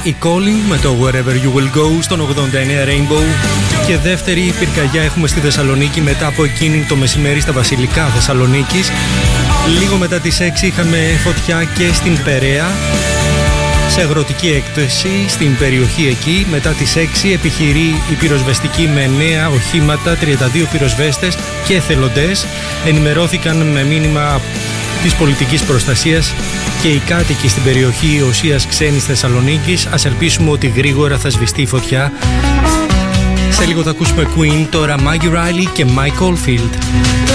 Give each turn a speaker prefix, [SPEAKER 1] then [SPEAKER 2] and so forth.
[SPEAKER 1] η Calling με το Wherever You Will Go στον 89 Rainbow. Και δεύτερη πυρκαγιά έχουμε στη Θεσσαλονίκη μετά από εκείνη το μεσημέρι στα Βασιλικά Θεσσαλονίκης. Λίγο μετά τις 6 είχαμε φωτιά και στην Περαία, σε αγροτική έκθεση στην περιοχή εκεί. Μετά τις 6 επιχειρεί η πυροσβεστική με 9 οχήματα, 32 πυροσβέστες και εθελοντές. Ενημερώθηκαν με μήνυμα της πολιτικής προστασίας και οι κάτοικοι στην περιοχή Οσίας Ξένης Θεσσαλονίκης. Ας ελπίσουμε ότι γρήγορα θα σβηστεί η φωτιά. Σε λίγο θα ακούσουμε Queen, τώρα Maggie Riley και Mike Oldfield.